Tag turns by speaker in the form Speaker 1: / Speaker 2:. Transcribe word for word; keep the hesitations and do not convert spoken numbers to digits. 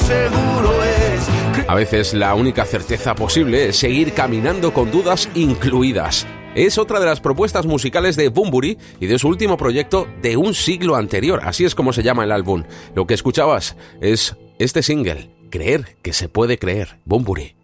Speaker 1: seguro es.
Speaker 2: A veces la única certeza posible es seguir caminando con dudas incluidas. Es otra de las propuestas musicales de Bunbury y de su último proyecto de un siglo anterior, así es como se llama el álbum. Lo que escuchabas es este single, Creer que se puede creer, Bunbury.